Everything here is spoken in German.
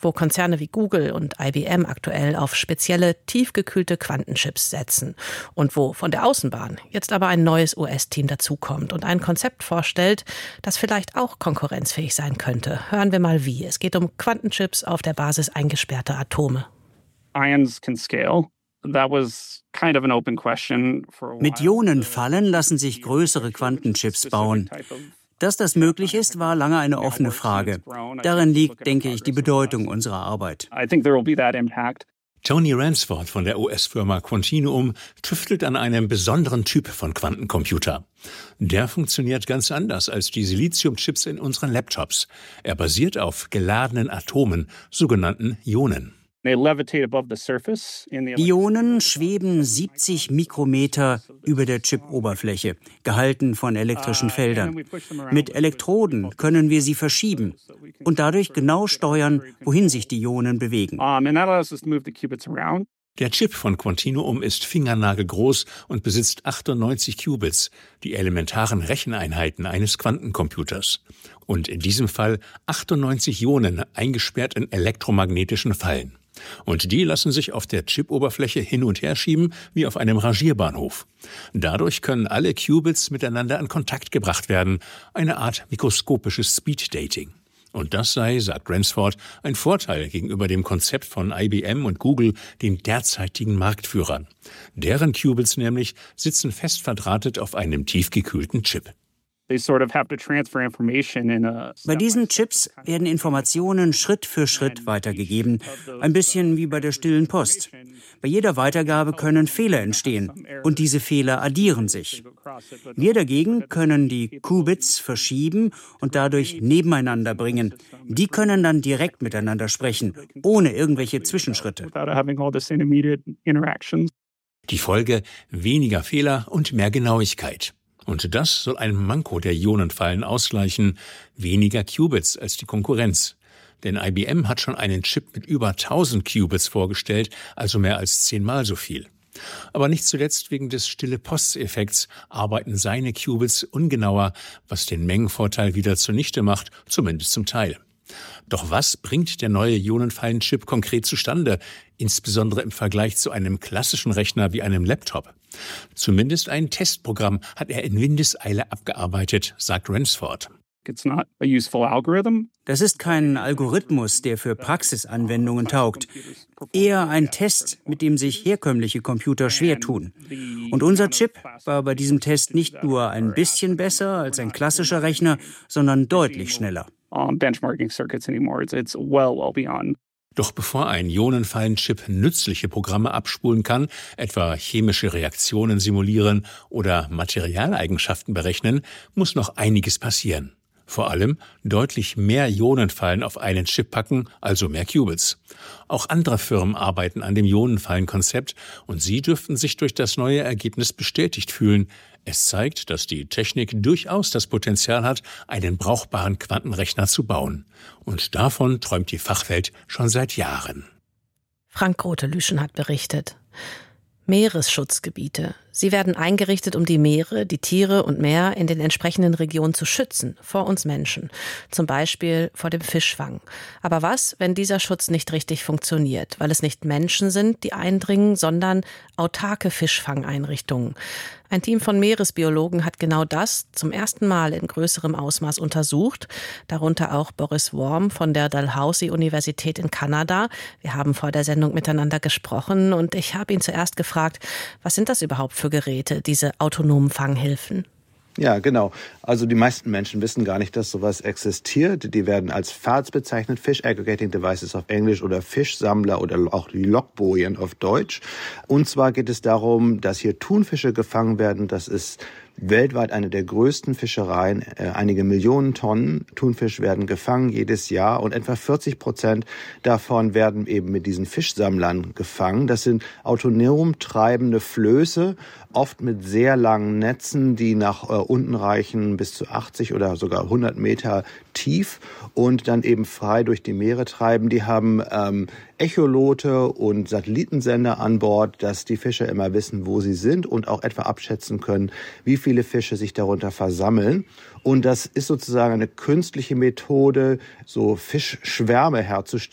wo Konzerne wie Google und IBM aktuell auf spezielle, tiefgekühlte Quantenchips setzen und wo von der Außenbahn jetzt aber ein neues US-Team dazukommt und ein Konzept vorstellt, das vielleicht auch konkurrenzfähig sein könnte. Hören wir mal wie. Es geht um Quantenchips auf der Basis eingesperrter Atome. Ions can scale. Mit Ionenfallen lassen sich größere Quantenchips bauen. Dass das möglich ist, war lange eine offene Frage. Darin liegt, denke ich, die Bedeutung unserer Arbeit. Tony Ransford von der US-Firma Quantinuum tüftelt an einem besonderen Typ von Quantencomputer. Der funktioniert ganz anders als die Siliziumchips in unseren Laptops. Er basiert auf geladenen Atomen, sogenannten Ionen. Ionen schweben 70 Mikrometer über der Chip-Oberfläche, gehalten von elektrischen Feldern. Mit Elektroden können wir sie verschieben und dadurch genau steuern, wohin sich die Ionen bewegen. Der Chip von Quantinuum ist fingernagelgroß und besitzt 98 Qubits, die elementaren Recheneinheiten eines Quantencomputers. Und in diesem Fall 98 Ionen eingesperrt in elektromagnetischen Fallen. Und die lassen sich auf der Chip-Oberfläche hin und her schieben, wie auf einem Rangierbahnhof. Dadurch können alle Qubits miteinander in Kontakt gebracht werden, eine Art mikroskopisches Speeddating. Und das sei, sagt Ransford, ein Vorteil gegenüber dem Konzept von IBM und Google, den derzeitigen Marktführern. Deren Qubits nämlich sitzen fest verdrahtet auf einem tiefgekühlten Chip. Bei diesen Chips werden Informationen Schritt für Schritt weitergegeben, ein bisschen wie bei der stillen Post. Bei jeder Weitergabe können Fehler entstehen und diese Fehler addieren sich. Wir dagegen können die Qubits verschieben und dadurch nebeneinander bringen. Die können dann direkt miteinander sprechen, ohne irgendwelche Zwischenschritte. Die Folge: weniger Fehler und mehr Genauigkeit. Und das soll ein Manko der Ionenfallen ausgleichen, weniger Qubits als die Konkurrenz. Denn IBM hat schon einen Chip mit über 1000 Qubits vorgestellt, also mehr als 10-mal so viel. Aber nicht zuletzt wegen des Stille-Post-Effekts arbeiten seine Qubits ungenauer, was den Mengenvorteil wieder zunichte macht, zumindest zum Teil. Doch was bringt der neue Ionenfallen-Chip konkret zustande, insbesondere im Vergleich zu einem klassischen Rechner wie einem Laptop? Zumindest ein Testprogramm hat er in Windeseile abgearbeitet, sagt Ransford. Das ist kein Algorithmus, der für Praxisanwendungen taugt. Eher ein Test, mit dem sich herkömmliche Computer schwer tun. Und unser Chip war bei diesem Test nicht nur ein bisschen besser als ein klassischer Rechner, sondern deutlich schneller. Doch bevor ein Ionenfallenchip nützliche Programme abspulen kann, etwa chemische Reaktionen simulieren oder Materialeigenschaften berechnen, muss noch einiges passieren. Vor allem deutlich mehr Ionenfallen auf einen Chip packen, also mehr Qubits. Auch andere Firmen arbeiten an dem Ionenfallenkonzept und sie dürften sich durch das neue Ergebnis bestätigt fühlen. Es zeigt, dass die Technik durchaus das Potenzial hat, einen brauchbaren Quantenrechner zu bauen. Und davon träumt die Fachwelt schon seit Jahren. Frank Grote-Lüschen hat berichtet. Meeresschutzgebiete. Sie werden eingerichtet, um die Meere, die Tiere und mehr in den entsprechenden Regionen zu schützen, vor uns Menschen. Zum Beispiel vor dem Fischfang. Aber was, wenn dieser Schutz nicht richtig funktioniert? Weil es nicht Menschen sind, die eindringen, sondern autarke Fischfangeinrichtungen. Ein Team von Meeresbiologen hat genau das zum ersten Mal in größerem Ausmaß untersucht. Darunter auch Boris Worm von der Dalhousie-Universität in Kanada. Wir haben vor der Sendung miteinander gesprochen und ich habe ihn zuerst gefragt, was sind das überhaupt für Geräte, diese autonomen Fanghilfen? Ja, genau. Also die meisten Menschen wissen gar nicht, dass sowas existiert. Die werden als FADS bezeichnet, Fish Aggregating Devices auf Englisch oder Fischsammler oder auch die Lockbojen auf Deutsch. Und zwar geht es darum, dass hier Thunfische gefangen werden. Das ist weltweit eine der größten Fischereien. Einige Millionen Tonnen Thunfisch werden gefangen jedes Jahr und etwa 40% davon werden eben mit diesen Fischsammlern gefangen. Das sind autonom treibende Flöße, oft mit sehr langen Netzen, die nach unten reichen bis zu 80 oder sogar 100 Meter tief und dann eben frei durch die Meere treiben. Die haben Echolote und Satellitensender an Bord, dass die Fischer immer wissen, wo sie sind und auch etwa abschätzen können, wie viele Fische sich darunter versammeln. Und das ist sozusagen eine künstliche Methode, so Fischschwärme herzustellen.